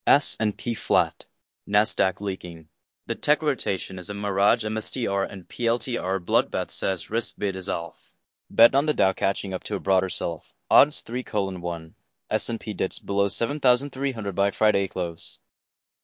S&P flat. Nasdaq leaking. The tech rotation is a mirage. MSTR and PLTR bloodbath says risk bid is off. Bet on the Dow catching up to a broader sell-off. Odds 3:1. S&P dips below 7,300 by Friday close.